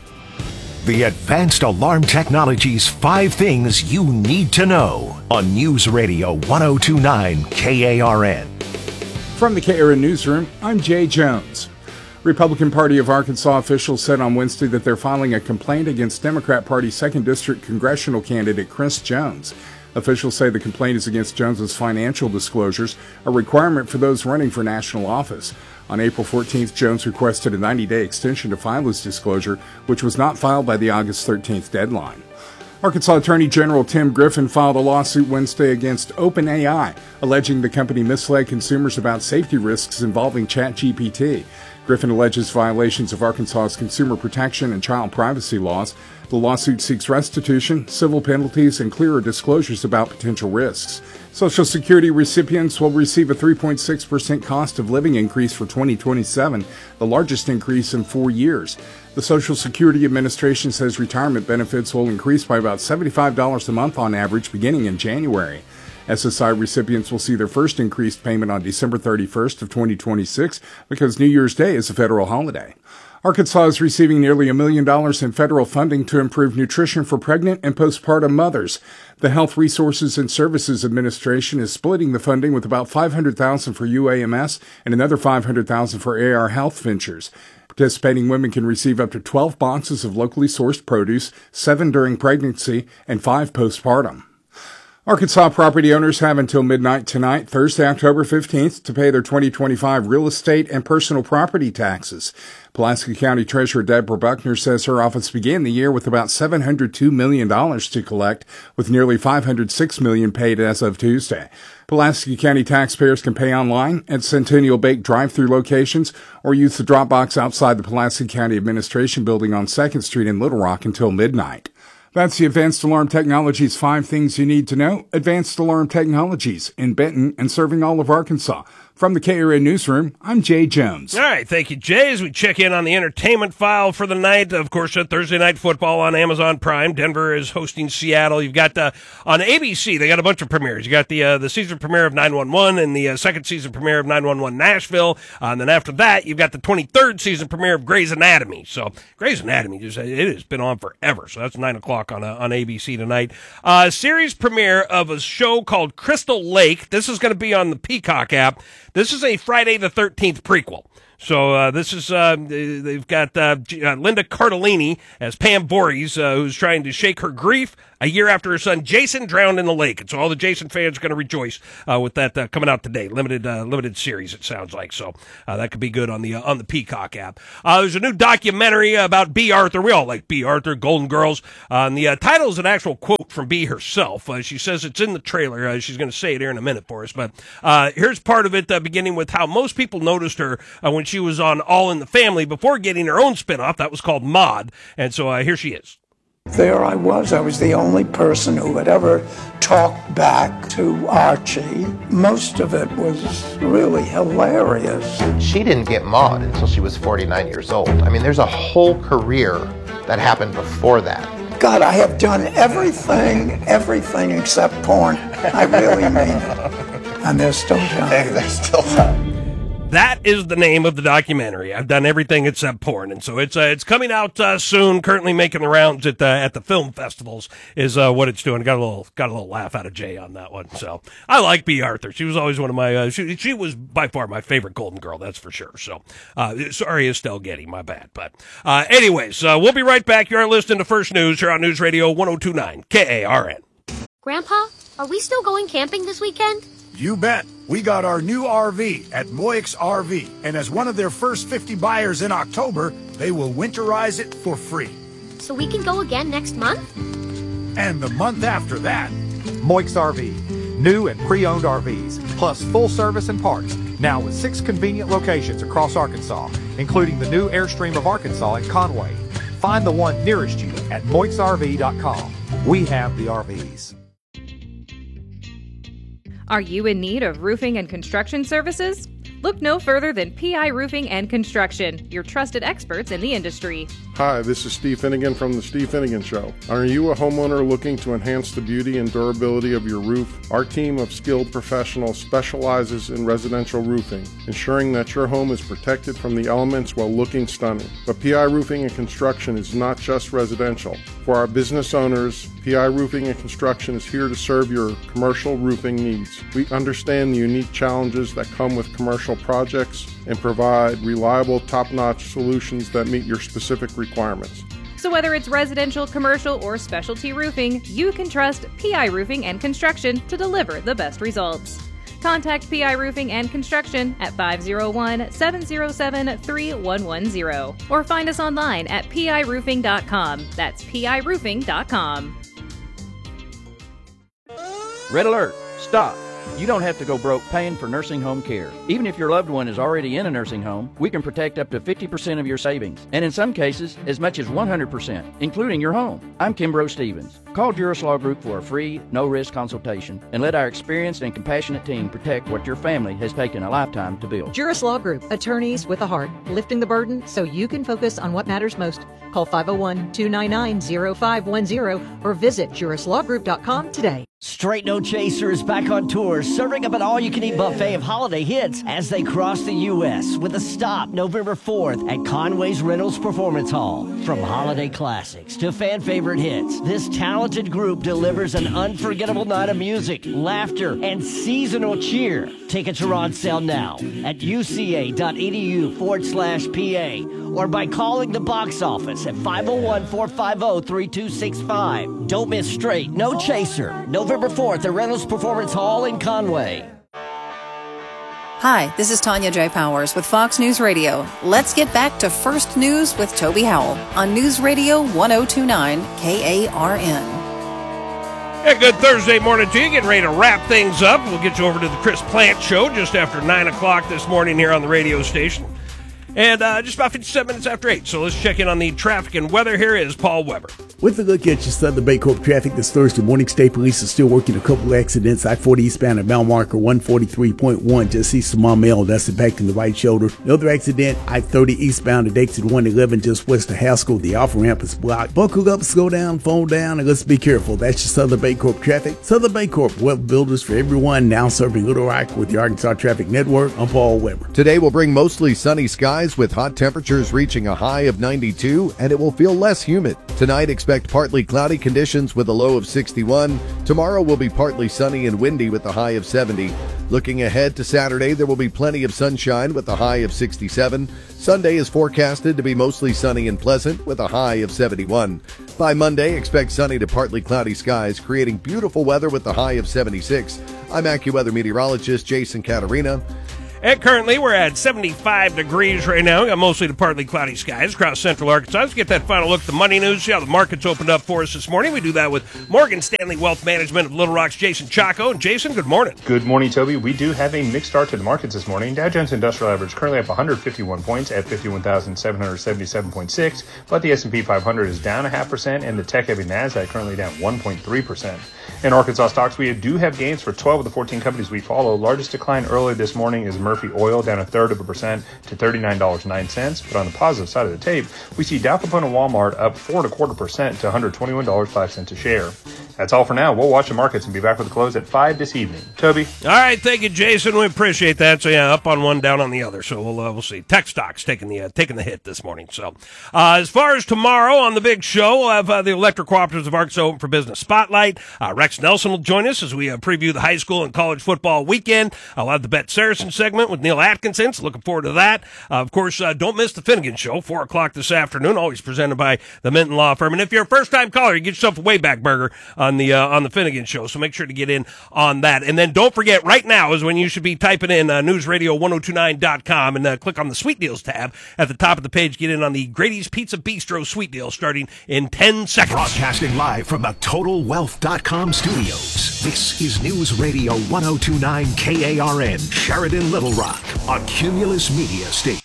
The Advanced Alarm Technologies five things you need to know on News Radio one oh two point nine K A R N. From the K A R N Newsroom, I'm Jay Jones. Republican Party of Arkansas officials said on Wednesday that they're filing a complaint against Democrat Party second District congressional candidate Chris Jones. Officials say the complaint is against Jones's financial disclosures, a requirement for those running for national office. On April fourteenth, Jones requested a ninety-day extension to file his disclosure, which was not filed by the August thirteenth deadline. Arkansas Attorney General Tim Griffin filed a lawsuit Wednesday against OpenAI, alleging the company misled consumers about safety risks involving ChatGPT. Griffin alleges violations of Arkansas's consumer protection and child privacy laws. The lawsuit seeks restitution, civil penalties, and clearer disclosures about potential risks. Social Security recipients will receive a three point six percent cost of living increase for twenty twenty-seven, the largest increase in four years. The Social Security Administration says retirement benefits will increase by about seventy-five dollars a month on average beginning in January. S S I recipients will see their first increased payment on December thirty-first of twenty twenty-six because New Year's Day is a federal holiday. Arkansas is receiving nearly a million dollars in federal funding to improve nutrition for pregnant and postpartum mothers. The Health Resources and Services Administration is splitting the funding with about five hundred thousand dollars for U A M S and another five hundred thousand dollars for A R Health Ventures. Participating women can receive up to twelve boxes of locally sourced produce, seven during pregnancy, and five postpartum. Arkansas property owners have until midnight tonight, Thursday, October fifteenth, to pay their twenty twenty-five real estate and personal property taxes. Pulaski County Treasurer Deborah Buckner says her office began the year with about seven hundred two million dollars to collect, with nearly five hundred six million dollars paid as of Tuesday. Pulaski County taxpayers can pay online at Centennial Bake drive-through locations or use the drop box outside the Pulaski County Administration Building on second Street in Little Rock until midnight. That's the Advanced Alarm Technologies five things you need to know. Advanced Alarm Technologies in Benton and serving all of Arkansas. From the K R N Newsroom, I'm Jay Jones. All right, thank you, Jay. As we check in on the entertainment file for the night, of course, uh, Thursday Night Football on Amazon Prime. Denver is hosting Seattle. You've got, uh, on A B C, they got a bunch of premieres. You got the uh, the season premiere of nine one one and the uh, second season premiere of nine one one Nashville. Uh, and then after that, you've got the twenty-third season premiere of Grey's Anatomy. So Grey's Anatomy, just, it has been on forever. So that's nine o'clock on, uh, on A B C tonight. Uh, series premiere of a show called Crystal Lake. This is going to be on the Peacock app. This is a Friday the thirteenth prequel. So uh, this is, uh, they've got uh, Linda Cardellini as Pam Voorhees, uh, who's trying to shake her grief a year after her son Jason drowned in the lake. And so all the Jason fans are going to rejoice uh, with that uh, coming out today. Limited uh, limited series, it sounds like. So uh, that could be good on the uh, on the Peacock app. Uh, there's a new documentary about Bea Arthur. We all like Bea Arthur, Golden Girls. Uh, and the uh, title is an actual quote from Bea herself. Uh, she says it's in the trailer. Uh, she's going to say it here in a minute for us. But uh, here's part of it, uh, beginning with how most people noticed her uh, when she was on All in the Family before getting her own spinoff. That was called Maude. And so uh, here she is. There I was. I was the only person who had ever talked back to Archie. Most of it was really hilarious. She didn't get Maude until she was forty-nine years old. I mean, there's a whole career that happened before that. God, I have done everything, everything except porn. I really mean it. And there's still time. There's still time. That is the name of the documentary. I've done everything except porn, and so it's uh, it's coming out uh, soon. Currently making the rounds at the at the film festivals is uh, what it's doing. Got a little got a little laugh out of Jay on that one. So I like Bea Arthur. She was always one of my. Uh, she she was by far my favorite Golden Girl. That's for sure. So uh, sorry, Estelle Getty, my bad. But uh, anyways, uh, we'll be right back. You are listening to First News here on News Radio one oh two point nine K A R N. Grandpa, are we still going camping this weekend? You bet. We got our new R V at Moix R V, and as one of their first fifty buyers in October, they will winterize it for free. So we can go again next month? And the month after that. Moix R V. New and pre-owned R Vs, plus full service and parts. Now with six convenient locations across Arkansas, including the new Airstream of Arkansas in Conway. Find the one nearest you at moix R V dot com. We have the R Vs. Are you in need of roofing and construction services? Look no further than P I Roofing and Construction, your trusted experts in the industry. Hi, this is Steve Finnegan from The Steve Finnegan Show. Are you a homeowner looking to enhance the beauty and durability of your roof? Our team of skilled professionals specializes in residential roofing, ensuring that your home is protected from the elements while looking stunning. But P I Roofing and Construction is not just residential. For our business owners, P I Roofing and Construction is here to serve your commercial roofing needs. We understand the unique challenges that come with commercial projects and provide reliable, top-notch solutions that meet your specific requirements. So whether it's residential, commercial, or specialty roofing, you can trust P I Roofing and Construction to deliver the best results. Contact P I Roofing and Construction at five oh one, seven oh seven, three one one oh or find us online at P I roofing dot com. That's P I roofing dot com. Red alert! Stop! You don't have to go broke paying for nursing home care. Even if your loved one is already in a nursing home, we can protect up to fifty percent of your savings, and in some cases, as much as one hundred percent, including your home. I'm Kimbrough Stevens. Call Juris Law Group for a free, no-risk consultation, and let our experienced and compassionate team protect what your family has taken a lifetime to build. Juris Law Group, attorneys with a heart, lifting the burden so you can focus on what matters most. Call five oh one, two nine nine, oh five one oh or visit juris law group dot com today. Straight No Chaser is back on tour, serving up an all-you-can-eat buffet of holiday hits as they cross the U S with a stop November fourth at Conway's Reynolds Performance Hall. From holiday classics to fan-favorite hits, this talented group delivers an unforgettable night of music, laughter, and seasonal cheer. Tickets are on sale now at uca.edu forward slash PA or by calling the box office at five oh one, four five oh, three two six five. Don't miss Straight No Chaser, November fourth at Reynolds Performance Hall in Conway. Hi, this is Tanya J. Powers with Fox News Radio. Let's get back to First News with Toby Howell on News Radio one oh two point nine K A R N. Yeah, good Thursday morning to you. Getting ready to wrap things up. We'll get you over to the Chris Plant Show just after nine o'clock this morning here on the radio station. And uh, just about fifty-seven minutes after eight. So let's check in on the traffic and weather. Here is Paul Weber. With a look at your Southern Baycorp traffic this Thursday morning, State Police are still working a couple of accidents. I forty eastbound at mile marker one forty-three point one, just east of Maumelle. That's impacting the right shoulder. Another accident, I thirty eastbound at exit one eleven, just west of Haskell. The off ramp is blocked. Buckle up, slow down, phone down, and let's be careful. That's your Southern Baycorp traffic. Southern Baycorp, web builders for everyone, now serving Little Rock with the Arkansas Traffic Network. I'm Paul Weber. Today will bring mostly sunny skies with hot temperatures reaching a high of ninety-two, and it will feel less humid. Tonight, expect partly cloudy conditions with a low of sixty-one. Tomorrow will be partly sunny and windy with a high of seventy. Looking ahead to Saturday, there will be plenty of sunshine with a high of sixty-seven. Sunday is forecasted to be mostly sunny and pleasant with a high of seventy-one. By Monday, expect sunny to partly cloudy skies, creating beautiful weather with a high of seventy-six. I'm AccuWeather meteorologist Jason Caterina. And currently, we're at seventy-five degrees right now. We got mostly to partly cloudy skies across central Arkansas. Let's get that final look at the money news, see how the markets opened up for us this morning. We do that with Morgan Stanley Wealth Management of Little Rock's Jason Chaco. And Jason, good morning. Good morning, Toby. We do have a mixed start to the markets this morning. Dow Jones Industrial Average currently up one hundred fifty-one points at fifty-one thousand seven hundred seventy-seven point six, but the S and P five hundred is down a half percent, and the tech-heavy NASDAQ currently down one point three percent. In Arkansas stocks, we do have gains for twelve of the fourteen companies we follow. Largest decline earlier this morning is Murphy Oil, down a third of a percent to thirty-nine dollars and nine cents. But on the positive side of the tape, we see Dow Component Walmart up four and a quarter percent to one hundred twenty-one dollars and five cents a share. That's all for now. We'll watch the markets and be back with the close at five this evening. Toby? All right, thank you, Jason. We appreciate that. So, yeah, up on one, down on the other. So, we'll uh, we'll see. Tech stocks taking the uh, taking the hit this morning. So, uh, as far as tomorrow on the big show, we'll have uh, the Electric Cooperatives of Arkansas Open for Business Spotlight. Uh, Rex Nelson will join us as we uh, preview the high school and college football weekend. I'll have the Bet Saracen segment with Neil Atkinson. So looking forward to that. Uh, of course, uh, don't miss the Finnegan Show, four o'clock this afternoon, always presented by the Minton Law Firm. And if you're a first-time caller, you get yourself a Wayback Burger on the uh, on the Finnegan Show, so make sure to get in on that. And then don't forget, right now is when you should be typing in uh, news radio one oh two nine dot com and uh, click on the Sweet Deals tab at the top of the page. Get in on the Grady's Pizza Bistro Sweet Deal starting in ten seconds. Broadcasting live from the Total Wealth dot com studios. This is News Radio one oh two point nine K A R N, Sheridan, Little Rock, on Cumulus Media State.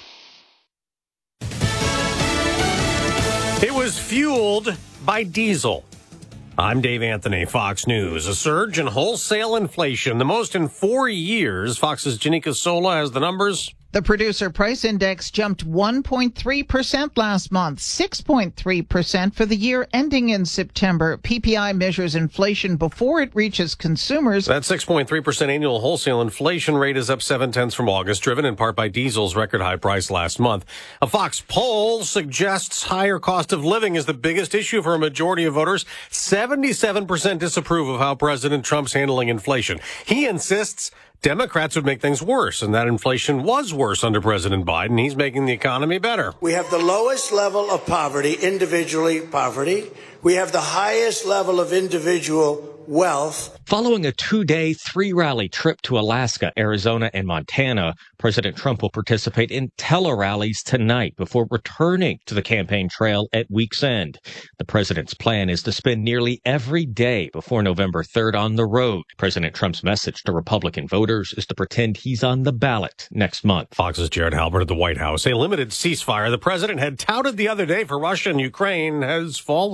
It was fueled by diesel. I'm Dave Anthony, Fox News. A surge in wholesale inflation, the most in four years. Fox's Janika Sola has the numbers. The producer price index jumped one point three percent last month, six point three percent for the year ending in September. P P I measures inflation before it reaches consumers. That six point three percent annual wholesale inflation rate is up seven tenths from August, driven in part by diesel's record high price last month. A Fox poll suggests higher cost of living is the biggest issue for a majority of voters. seventy-seven percent disapprove of how President Trump's handling inflation. He insists Democrats would make things worse, and that inflation was worse under President Biden. He's making the economy better. We have the lowest level of poverty, individually poverty. We have the highest level of individual wealth. Following a two-day, three-rally trip to Alaska, Arizona, and Montana, President Trump will participate in tele-rallies tonight before returning to the campaign trail at week's end. The president's plan is to spend nearly every day before November third on the road. President Trump's message to Republican voters is to pretend he's on the ballot next month. Fox's Jared Halbert at the White House. A limited ceasefire the president had touted the other day for Russia and Ukraine has fallen apart.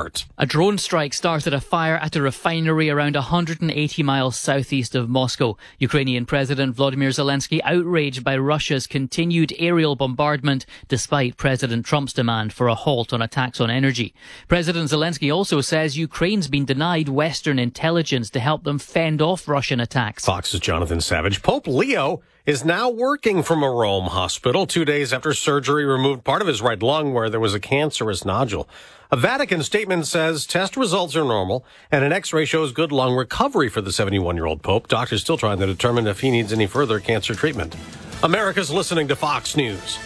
start. A drone strike started a fire at a refinery around one hundred eighty miles southeast of Moscow. Ukrainian President Volodymyr Zelensky outraged by Russia's continued aerial bombardment despite President Trump's demand for a halt on attacks on energy. President Zelensky also says Ukraine's been denied Western intelligence to help them fend off Russian attacks. Fox's Jonathan Savage. Pope Leo is now working from a Rome hospital two days after surgery removed part of his right lung where there was a cancerous nodule. A Vatican statement says test results are normal and an X-ray shows good lung recovery for the seventy-one-year-old Pope. Doctors still trying to determine if he needs any further cancer treatment. America's listening to Fox News.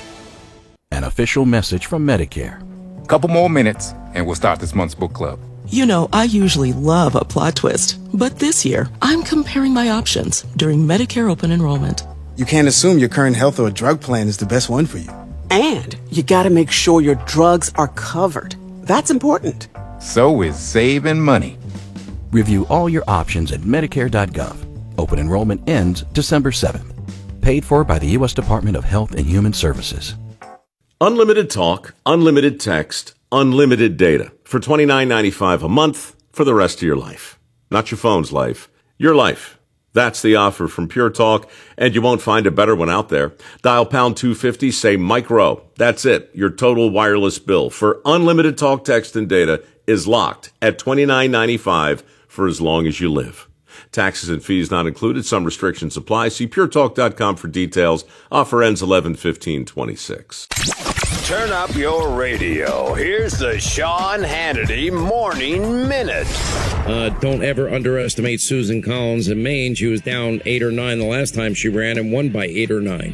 An official message from Medicare. Couple more minutes and we'll start this month's book club. You know, I usually love a plot twist, but this year I'm comparing my options during Medicare open enrollment. You can't assume your current health or drug plan is the best one for you. And you gotta make sure your drugs are covered. That's important. So is saving money. Review all your options at Medicare dot gov. Open enrollment ends December seventh. Paid for by the U S Department of Health and Human Services. Unlimited talk, unlimited text, unlimited data for twenty-nine ninety-five a month for the rest of your life. Not your phone's life, your life. That's the offer from Pure Talk, and you won't find a better one out there. Dial pound two fifty, say micro. That's it. Your total wireless bill for unlimited talk, text, and data is locked at twenty-nine ninety-five for as long as you live. Taxes and fees not included. Some restrictions apply. See pure talk dot com for details. Offer ends eleven fifteen twenty-six. Turn up your radio. Here's the Sean Hannity Morning Minute. Uh, don't ever underestimate Susan Collins in Maine. She was down eight or nine the last time she ran and won by eight or nine.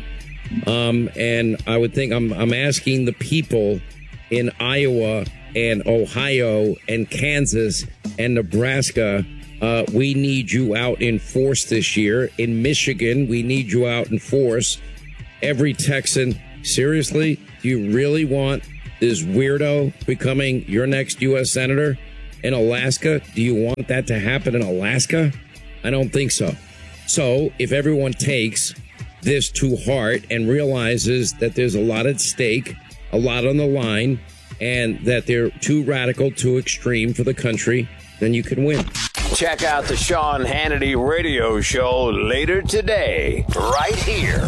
Um, and I would think I'm, I'm asking the people in Iowa and Ohio and Kansas and Nebraska, uh, we need you out in force this year. In Michigan, we need you out in force. Every Texan, seriously, do you really want this weirdo becoming your next U S senator? In Alaska, do you want that to happen in Alaska? I don't think so. So if everyone takes this to heart and realizes that there's a lot at stake, a lot on the line, and that they're too radical, too extreme for the country, then you can win. Check out the Sean Hannity Radio Show later today, right here.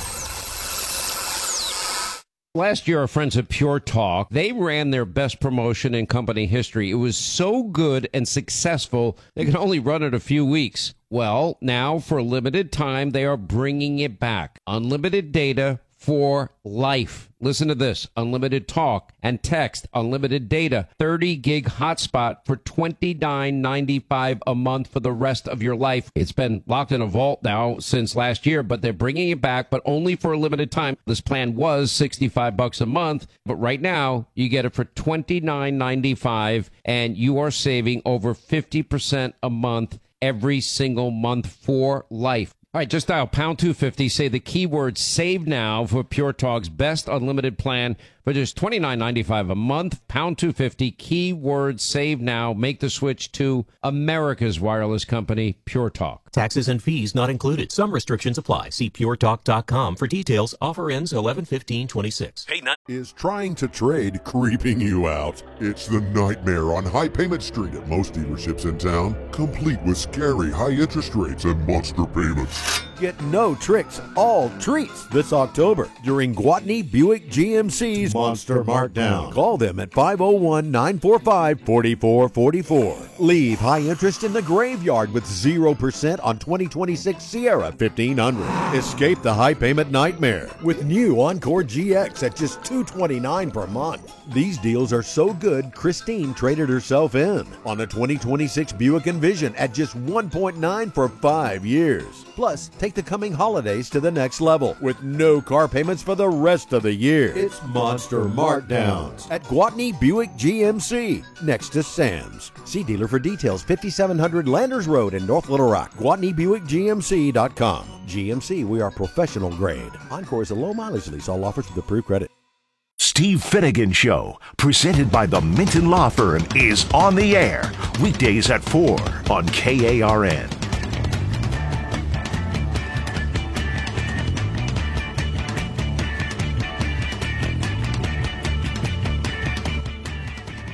Last year, our friends at Pure Talk, they ran their best promotion in company history. It was so good and successful, they could only run it a few weeks. Well, now, for a limited time, they are bringing it back. Unlimited data for life. Listen to this. Unlimited talk and text, unlimited data, thirty gig hotspot for twenty-nine ninety-five a month for the rest of your life. It's been locked in a vault now since last year, but they're bringing it back, but only for a limited time. This plan was sixty-five bucks a month, but right now you get it for twenty-nine ninety-five and you are saving over fifty percent a month every single month for life. All right, just dial pound two fifty, say the keyword save now for Pure Talk's best unlimited plan for just twenty-nine ninety-five a month. Pound two fifty, keyword save now. Make the switch to America's wireless company, Pure Talk. Taxes and fees not included. Some restrictions apply. See pure talk dot com for details. Offer ends eleven fifteen twenty-six. Hey, is trying to trade creeping you out? It's the nightmare on High Payment Street at most dealerships in town, complete with scary high interest rates and monster payments. Get no tricks, all treats this October during Gwatney Buick G M C's Monster Markdown. Call them at five oh one, nine four five, four four four four. Leave high interest in the graveyard with zero percent on twenty twenty-six Sierra fifteen hundred. Escape the high payment nightmare with new Encore G X at just two hundred twenty-nine dollars per month. These deals are so good, Christine traded herself in on a twenty twenty-six Buick Envision at just one point nine for five years. Plus, take the coming holidays to the next level with no car payments for the rest of the year. It's Monster Markdowns at Gwatney Buick G M C next to Sam's. See dealer for details. fifty-seven hundred Landers Road in North Little Rock. Gwatney Buick G M C dot com. G M C, we are professional grade. Encore is a low mileage lease. All offers with approved credit. Steve Finnegan Show, presented by the Minton Law Firm, is on the air weekdays at four on K A R N.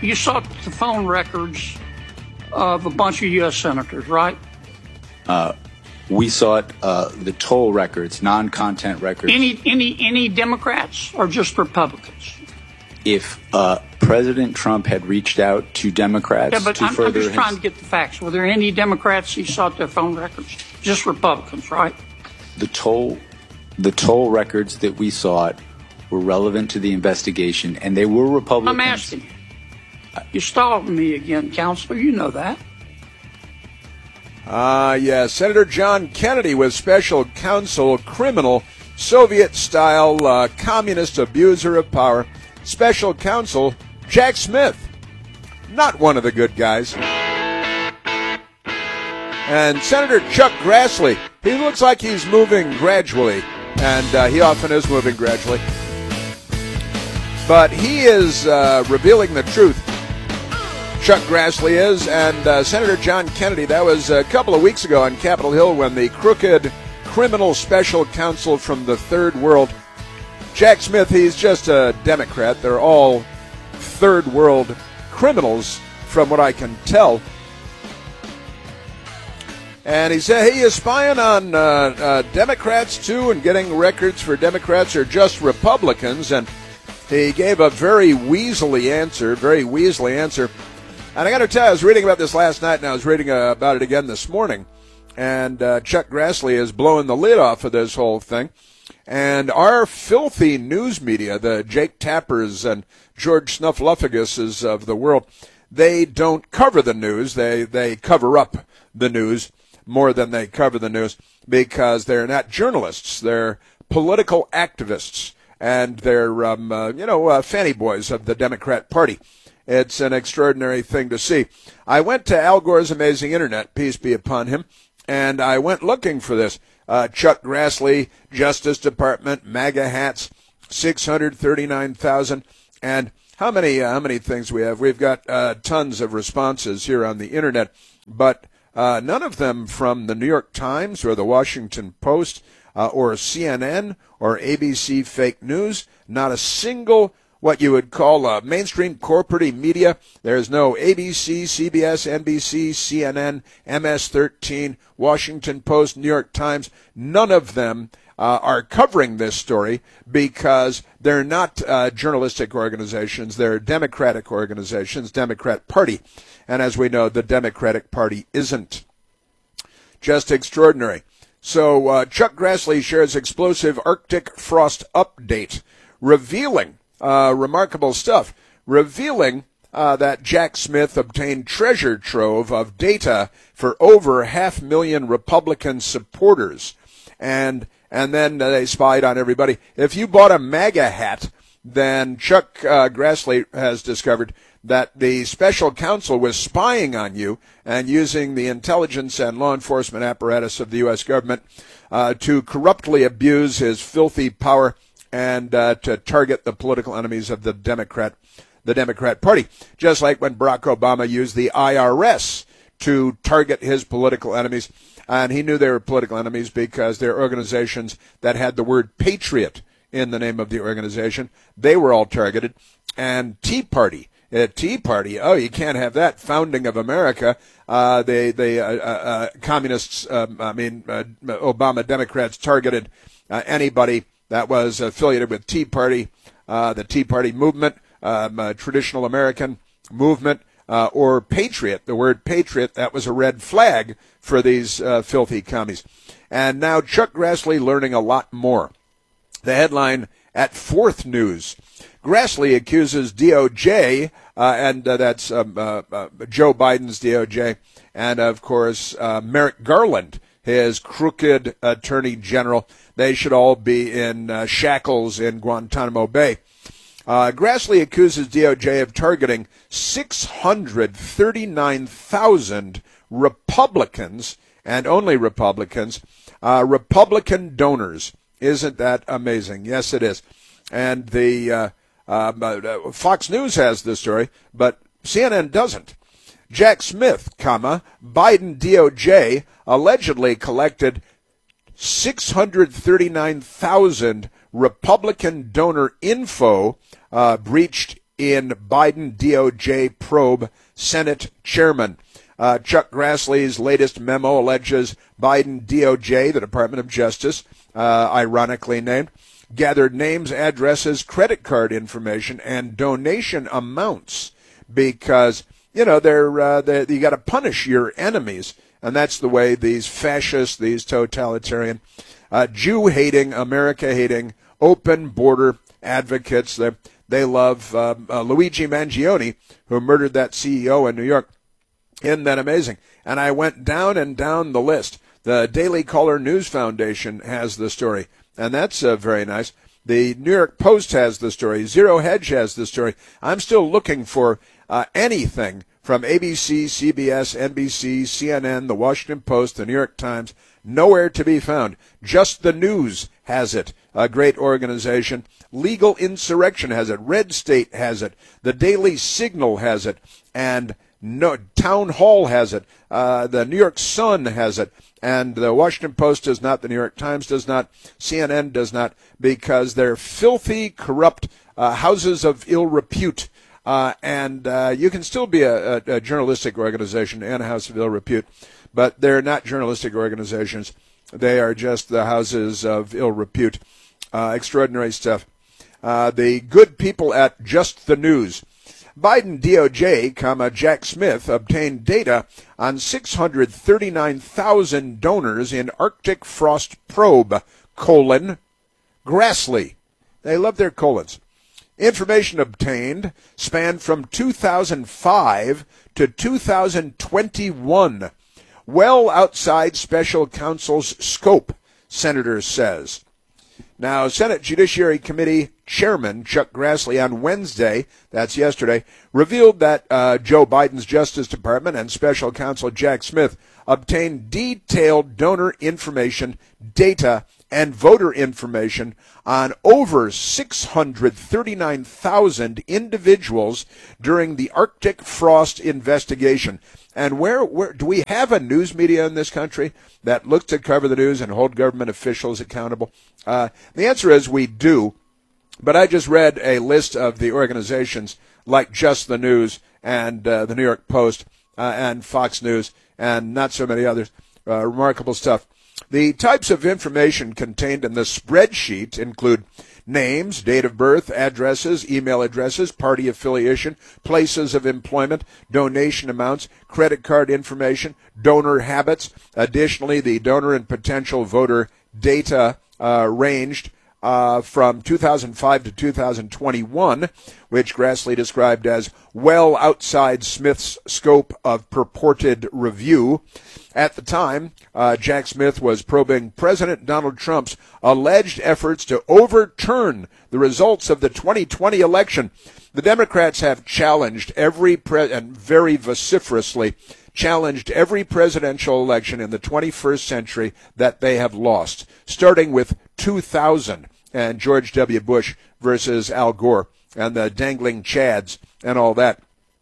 you sought the phone records of a bunch of U S senators, right? Uh, we sought uh, the toll records, non-content records. Any any any Democrats or just Republicans? If uh, President Trump had reached out to Democrats Yeah, but to I'm, further I'm just his... trying to get the facts. Were there any Democrats he sought their phone records? Just Republicans, right? the toll, the toll records that we sought were relevant to the investigation, and they were Republicans. I'm asking you. You stalled me again, Counselor. You know that. Ah, uh, yeah, Senator John Kennedy was special counsel, criminal, Soviet-style uh, communist abuser of power. Special counsel Jack Smith, not one of the good guys. And Senator Chuck Grassley, he looks like he's moving gradually, and uh, he often is moving gradually. But he is uh, revealing the truth. Chuck Grassley is, and uh, Senator John Kennedy, that was a couple of weeks ago on Capitol Hill when the crooked criminal special counsel from the third world, Jack Smith, he's just a Democrat. They're all third world criminals from what I can tell. And he said, hey, you spying on uh, uh, Democrats too and getting records for Democrats or just Republicans? And he gave a very weaselly answer, very weaselly answer. And I got to tell you, I was reading about this last night, and I was reading uh, about it again this morning. And uh, Chuck Grassley is blowing the lid off of this whole thing. And our filthy news media, the Jake Tappers and George Snuffleupaguses of the world, they don't cover the news. They they cover up the news more than they cover the news because they're not journalists. They're political activists, and they're um, uh, you know uh, fanny boys of the Democrat Party. It's an extraordinary thing to see. I went to Al Gore's Amazing Internet, peace be upon him, and I went looking for this. Uh, Chuck Grassley, Justice Department, MAGA hats, six hundred thirty-nine thousand. And how many uh, how many things we have? We've got uh, tons of responses here on the Internet, but uh, none of them from the New York Times or the Washington Post uh, or C N N or A B C Fake News. Not a single what you would call a mainstream corporate media. There's no A B C, C B S, N B C, C N N, M S thirteen, Washington Post, New York Times. None of them uh, are covering this story because they're not uh, journalistic organizations. They're Democratic organizations, Democrat Party. And as we know, the Democratic Party isn't. Just extraordinary. So uh, Chuck Grassley shares explosive Arctic frost update, revealing Uh, remarkable stuff, revealing uh, that Jack Smith obtained treasure trove of data for over half million Republican supporters, and and then they spied on everybody. If you bought a MAGA hat, then Chuck uh, Grassley has discovered that the special counsel was spying on you and using the intelligence and law enforcement apparatus of the U S government uh, to corruptly abuse his filthy power and uh, to target the political enemies of the Democrat, the Democrat Party, just like when Barack Obama used the I R S to target his political enemies, and he knew they were political enemies because they're organizations that had the word patriot in the name of the organization. They were all targeted, and Tea Party, uh, Tea Party, oh, you can't have that. Founding of America, uh, they, they, uh, uh, communists, um, I mean, uh, Obama Democrats targeted uh, anybody that was affiliated with Tea Party, uh, the Tea Party movement, um, uh, traditional American movement, uh, or patriot. The word patriot, that was a red flag for these uh, filthy commies. And now Chuck Grassley learning a lot more. The headline at Fourth News. Grassley accuses D O J, uh, and uh, that's um, uh, uh, Joe Biden's D O J, and of course uh, Merrick Garland, his crooked attorney general. They should all be in uh, shackles in Guantanamo Bay. Uh, Grassley accuses D O J of targeting six hundred thirty-nine thousand Republicans, and only Republicans, uh, Republican donors. Isn't that amazing? Yes, it is. And the uh, um, uh, Fox News has this story, but C N N doesn't. Jack Smith, comma, Biden D O J allegedly collected six hundred thirty-nine thousand Republican donor info uh, breached in Biden D O J probe, Senate chairman. Uh, Chuck Grassley's latest memo alleges Biden D O J, the Department of Justice, uh, ironically named, gathered names, addresses, credit card information, and donation amounts because, you know, they're, uh, they're you got to punish your enemies, and that's the way these fascists, these totalitarian, uh, Jew-hating, America-hating, open border advocates, they, they love uh, uh, Luigi Mangione, who murdered that C E O in New York. Isn't that amazing? And I went down and down the list. The Daily Caller News Foundation has the story, and that's uh, very nice. The New York Post has the story. Zero Hedge has the story. I'm still looking for uh, anything from A B C, C B S, N B C, C N N, The Washington Post, The New York Times. Nowhere to be found. Just the News has it, a great organization. Legal Insurrection has it. Red State has it. The Daily Signal has it. And no, Town Hall has it. Uh, the New York Sun has it. And the Washington Post does not. The New York Times does not. C N N does not, because they're filthy, corrupt uh, houses of ill repute. Uh, and uh, you can still be a, a, a journalistic organization and a house of ill repute, but they're not journalistic organizations. They are just the houses of ill repute. Uh, extraordinary stuff. Uh, the good people at Just the News. Biden D O J, comma, Jack Smith obtained data on six hundred thirty-nine thousand donors in Arctic frost probe, colon, Grassley. They love their colons. Information obtained spanned from two thousand five to two thousand twenty-one, well outside special counsel's scope, Senator says. Now, Senate Judiciary Committee Chairman Chuck Grassley on Wednesday, that's yesterday, revealed that uh, Joe Biden's Justice Department and Special Counsel Jack Smith obtained detailed donor information, data, and voter information on over six hundred thirty-nine thousand individuals during the Arctic frost investigation. And where, where do we have a news media in this country that looks to cover the news and hold government officials accountable? Uh, the answer is we do. But I just read a list of the organizations like Just the News and uh, the New York Post uh, and Fox News and not so many others. Uh, remarkable stuff. The types of information contained in the spreadsheet include names, date of birth, addresses, email addresses, party affiliation, places of employment, donation amounts, credit card information, donor habits. Additionally, the donor and potential voter data uh, ranged uh, from two thousand five to two thousand twenty-one, which Grassley described as well outside Smith's scope of purported review. At the time, uh, Jack Smith was probing President Donald Trump's alleged efforts to overturn the results of the twenty twenty election. The Democrats have challenged every, pre- and very vociferously, challenged every presidential election in the twenty-first century that they have lost, starting with two thousand and George W. Bush versus Al Gore and the dangling Chads and all that.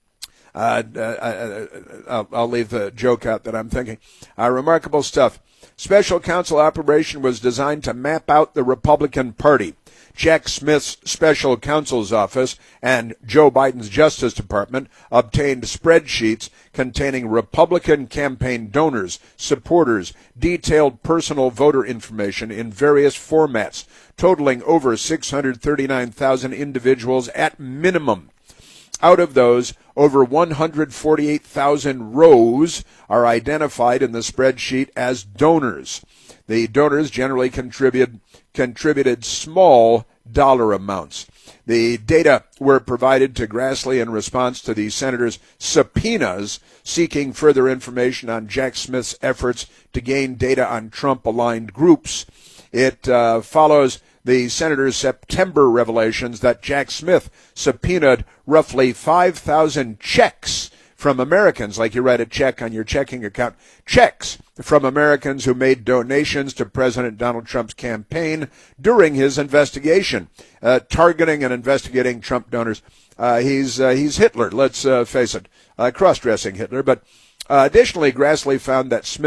Uh, uh, uh, I'll, I'll leave the joke out that I'm thinking. Uh, remarkable stuff. Special counsel operation was designed to map out the Republican Party. Jack Smith's special counsel's office and Joe Biden's Justice Department obtained spreadsheets containing Republican campaign donors, supporters, detailed personal voter information in various formats, totaling over six hundred thirty-nine thousand individuals at minimum. Out of those, over one hundred forty-eight thousand rows are identified in the spreadsheet as donors. The donors generally contributed, contributed small dollar amounts. The data were provided to Grassley in response to the senator's subpoenas seeking further information on Jack Smith's efforts to gain data on Trump-aligned groups. It uh, follows the senator's September revelations that Jack Smith subpoenaed roughly five thousand checks from Americans, like you write a check on your checking account, checks from Americans who made donations to President Donald Trump's campaign during his investigation, uh, targeting and investigating Trump donors. Uh, he's uh, he's Hitler, let's uh, face it, uh, cross-dressing Hitler. But uh, additionally, Grassley found that Smith's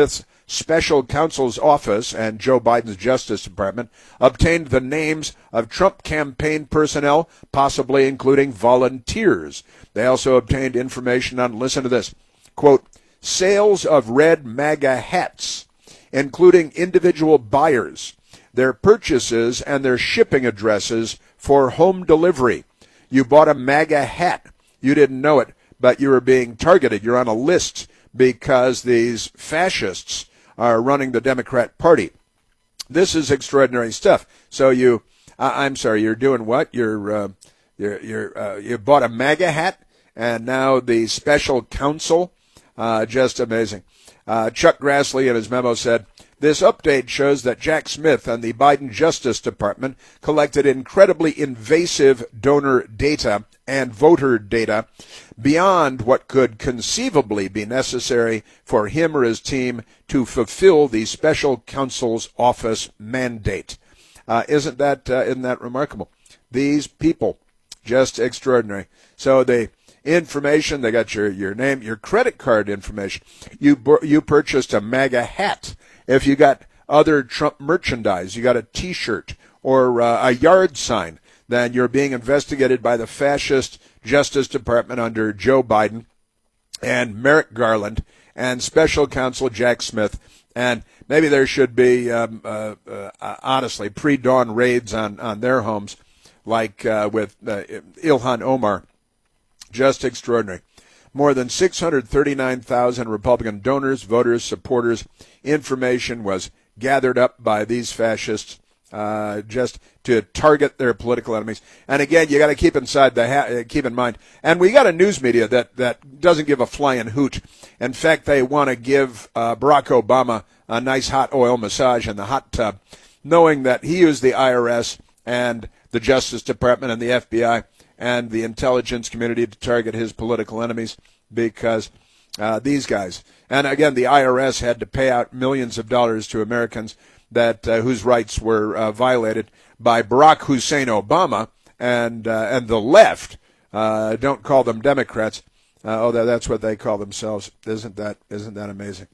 special counsel's office and Joe Biden's Justice Department obtained the names of Trump campaign personnel, possibly including volunteers. They also obtained information on, listen to this, quote, sales of red MAGA hats, including individual buyers, their purchases and their shipping addresses for home delivery. You bought a MAGA hat. You didn't know it, but you were being targeted. You're on a list because these fascists are running the Democrat Party. This is extraordinary stuff. So you, uh, I'm sorry, you're doing what? You're, uh, you're, you're, uh, you bought a MAGA hat, and now the special counsel, uh, just amazing. Uh, Chuck Grassley in his memo said, this update shows that Jack Smith and the Biden Justice Department collected incredibly invasive donor data and voter data beyond what could conceivably be necessary for him or his team to fulfill the special counsel's office mandate. Uh, isn't that uh, isn't that remarkable? These people, just extraordinary. So the information, they got your, your name, your credit card information. You you purchased a MAGA hat. If you got other Trump merchandise, you got a T-shirt or uh, a yard sign, then you're being investigated by the fascist Justice Department under Joe Biden and Merrick Garland and Special Counsel Jack Smith. And maybe there should be, um, uh, uh, honestly, pre-dawn raids on, on their homes, like uh, with uh, Ilhan Omar. Just extraordinary. More than six hundred thirty-nine thousand Republican donors, voters, supporters. Information was gathered up by these fascists uh, just to target their political enemies. And again, you got to keep inside the ha- keep in mind. And we got a news media that that doesn't give a flying hoot. In fact, they want to give uh, Barack Obama a nice hot oil massage in the hot tub, knowing that he used the I R S and the Justice Department and the F B I and the intelligence community to target his political enemies, because uh, these guys, and again, the I R S had to pay out millions of dollars to Americans that uh, whose rights were uh, violated by Barack Hussein Obama and uh, and the left. Uh, don't call them Democrats. Uh, oh, that's what they call themselves. Isn't that isn't that amazing?